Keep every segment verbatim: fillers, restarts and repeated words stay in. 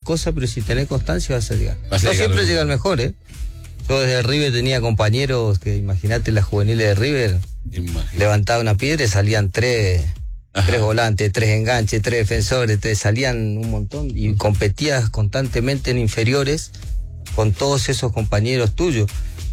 cosas, pero si tenés constancia vas a llegar. Vas a no llegar, siempre ¿no? llega el mejor, ¿eh? Yo desde River tenía compañeros que, imagínate, las juveniles de River, Imagínate. levantaba una piedra y salían tres, tres volantes, tres enganches, tres defensores, tres, salían un montón y competías constantemente en inferiores con todos esos compañeros tuyos.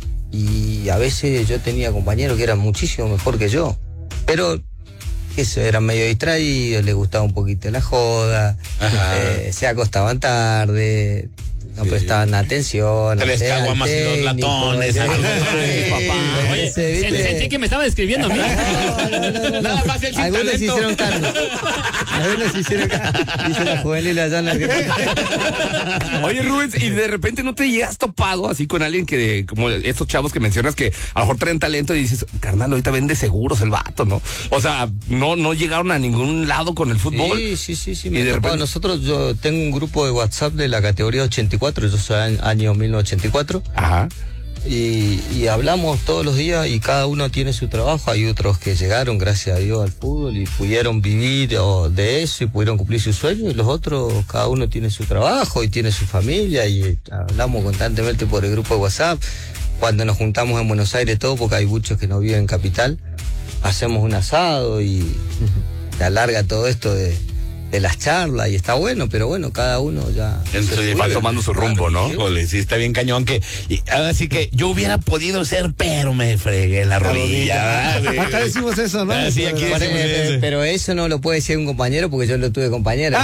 Y a veces yo tenía compañeros que eran muchísimo mejor que yo, pero eso, eran medio distraídos, les gustaba un poquito la joda, eh, se acostaban tarde, no sí. prestaban atención. Tres caguamas y dos latones. Ay, papá. Oye, sentí que me estaba describiendo a mí. No, no, no, no, Nada más el sin algunos talento. se hicieron cargo. Algunos se hicieron cargo. Dice la juvenil allá en la Argentina. Oye, Rubens, y de repente no te llegas topado así con alguien que, como estos chavos que mencionas que a lo mejor traen talento y dices, carnal, ahorita vende seguros el vato, ¿no? O sea, no, no llegaron a ningún lado con el fútbol. Sí, sí, sí, sí. Y Me de ha tocado. repente- Nosotros, yo tengo un grupo de WhatsApp de la categoría ochenta y cuatro, yo soy año, año mil novecientos ochenta y cuatro. Ajá. Y, y hablamos todos los días y cada uno tiene su trabajo. Hay otros que llegaron, gracias a Dios, al fútbol y pudieron vivir oh, de eso y pudieron cumplir sus sueños. Y los otros, cada uno tiene su trabajo y tiene su familia y hablamos constantemente por el grupo de WhatsApp. Cuando nos juntamos en Buenos Aires todo, porque hay muchos que no viven en capital, hacemos un asado y se alarga todo esto de, de las charlas y está bueno, pero bueno, cada uno ya Entonces, Va tomando su rumbo, ¿no? Híjole, sí, está bien cañón que. Y, así que yo hubiera podido ser, pero me fregué la rodilla. ¿verdad? Acá decimos eso, ¿no? Ah, sí, aquí Pero, decimos eh, eso. pero eso no lo puede decir un compañero porque yo lo tuve compañera.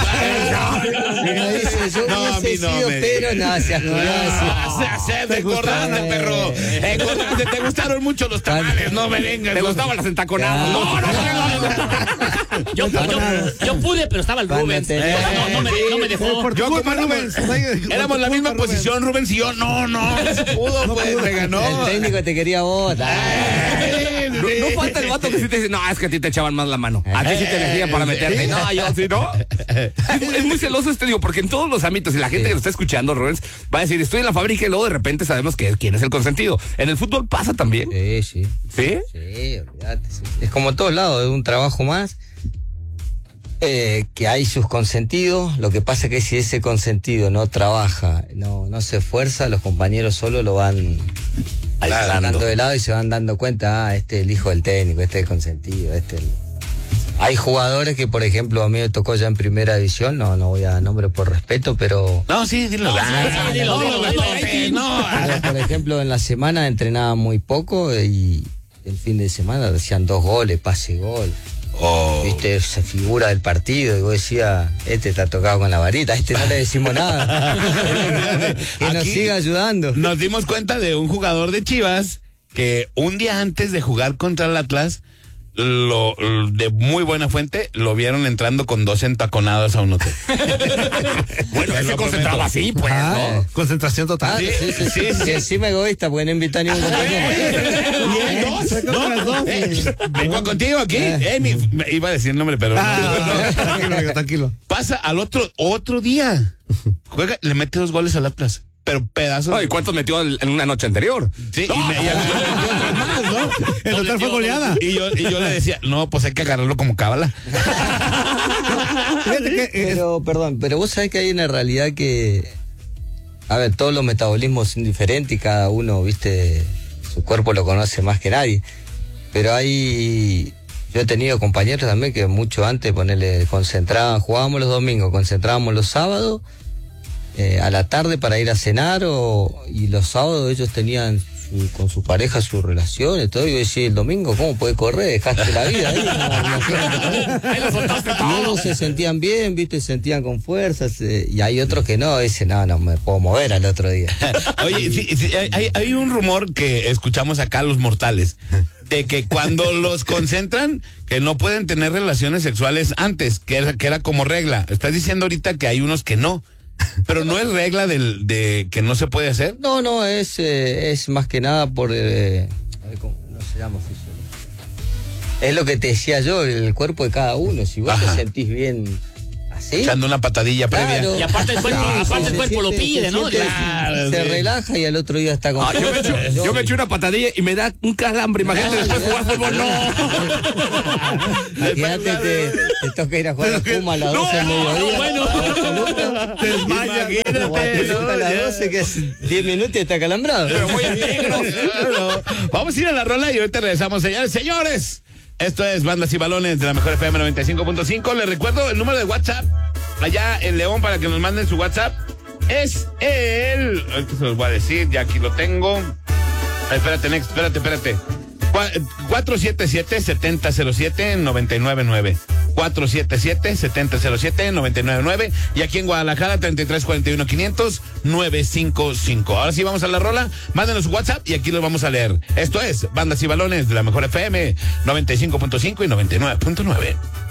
Uno dice, yo No, a mí hubiese no sido, me- pero no, se Ah, se hace de gorrana, perro. Eh, gorrana, te gustaron mucho los tamales, no merengues. ¿Te gustaban las entaconadas? Ah. No, no, no, no, no. Yo, yo, yo pude, pero estaba el Cuando Rubens. te- No, no, no me, no me dejó. Por tu Yo culpa, como Rubens. Éramos la misma Rubens. posición, Rubens y yo. No, no, no se pudo, pues, me ganó. El técnico te quería vos. No, no falta el vato que sí te dice, no, es que a ti te echaban más la mano. A ti sí te elegían para meterte. No, yo sí, ¿no? Es, es muy celoso este, digo, porque en todos los ámbitos, y la gente Sí. que lo está escuchando, Rubens, va a decir, estoy en la fábrica y luego de repente sabemos que quién es el consentido. En el fútbol pasa también. Sí, sí. ¿Sí? Sí, olvídate. Sí. Es como en todos lados, es un trabajo más. Eh, que hay sus consentidos. Lo que pasa es que si ese consentido no trabaja, no, no se esfuerza, los compañeros solo lo van aislando de lado y se van dando cuenta, ah, este es el hijo del técnico, este es el consentido, este es el... Hay jugadores que, por ejemplo, a mí me tocó ya en primera división, no, no voy a dar nombre por respeto, pero... No, sí, dilo. No, sí, Ah, sí, dilo, no, dilo, no, dilo, no, dilo. no. Pero, por ejemplo, en la semana entrenaba muy poco y el fin de semana decían dos goles, pase gol. Oh. Viste, esa figura del partido, y vos decías, este está tocado con la varita, a este no le decimos nada. Que nos Aquí siga ayudando. Nos dimos cuenta de un jugador de Chivas que un día antes de jugar contra el Atlas, lo, de muy buena fuente, lo vieron entrando con dos entaconados a un hotel. Bueno, él se concentraba así, pues, Ah, ¿no? concentración Ah, total. sí, sí, sí, sí, encima egoísta, porque no invita a ningún compañero. No, eh, vengo contigo aquí. Eh, mi- me iba a decir el nombre, pero no, Ah, no, no. tranquilo, tranquilo. Pasa al otro otro día. Juega, le mete dos goles al Atlas. Pero pedazos. No, ¿y cuántos metió en en una noche anterior? Sí, y me- y al final le metió otros más, ¿no? El total fue goleada. Y yo, y yo le decía, no, pues hay que agarrarlo como cábala. Fíjate que, eh, Pero, perdón, pero vos sabés que hay una realidad que, a ver, todos los metabolismos son diferentes y cada uno, viste, su cuerpo lo conoce más que nadie. Pero hay, yo he tenido compañeros también que mucho antes, ponerle, concentraban, jugábamos los domingos, concentrábamos los sábados, eh, a la tarde para ir a cenar, o, y los sábados ellos tenían su- con su pareja sus relaciones, todo, y yo decía, el domingo, ¿cómo puede correr? Dejaste la vida ahí. imagínate. Ahí lo soltaste Y todo. ellos se sentían bien, viste, se sentían con fuerzas, eh, y hay otros que no, dicen, no, no me puedo mover al otro día. Oye, sí, sí, hay- hay, hay un rumor que escuchamos acá los mortales, de que cuando los concentran, que no pueden tener relaciones sexuales antes, que era, que era como regla. Estás diciendo ahorita que hay unos que no, pero no es regla del, de que no se puede hacer. No, no, es, eh, es más que nada por, eh, a ver, ¿cómo no se llama? Es lo que te decía yo, el cuerpo de cada uno, si vos Ajá. te sentís bien ¿Sí? echando una patadilla previa. Claro. Y aparte el cuerpo, Sí, aparte se el cuerpo lo siente- pide, se ¿no? siente- Claro, se sí. relaja y al otro día está con. Ah, yo, me echo, yo me echo una patadilla y me da un calambre. Imagínate después jugar fútbol. No. Imagínate, te, te toca ir a jugar a Puma a las doce del mediodía. bueno. Te desmayas. Imagínate, a las ¿no? doce, que es diez minutos y está calambrado. Claro. Vamos a ir a la rola y ahorita regresamos, señores. Señores, esto es Bandas y Balones de la Mejor F M noventa y cinco punto cinco. Les recuerdo el número de WhatsApp allá en León para que nos manden su WhatsApp. Es el... Ahorita se los voy a decir, ya aquí lo tengo. Ay, espérate, Next, espérate, espérate. cuatro siete siete, siete cero cero siete, nueve nueve nueve. cuatro siete siete, siete cero cero siete, nueve nueve nueve. Y aquí en Guadalajara, treinta y tres cuarenta y uno, quinientos, novecientos cincuenta y cinco. Ahora sí vamos a la rola. Mándenos su WhatsApp y aquí los vamos a leer. Esto es Bandas y Balones de la Mejor F M noventa y cinco punto cinco y noventa y nueve punto nueve.